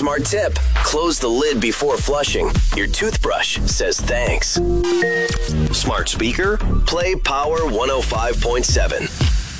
Smart tip. Close the lid before flushing. Your toothbrush says thanks. Smart speaker? Play Power 105.7.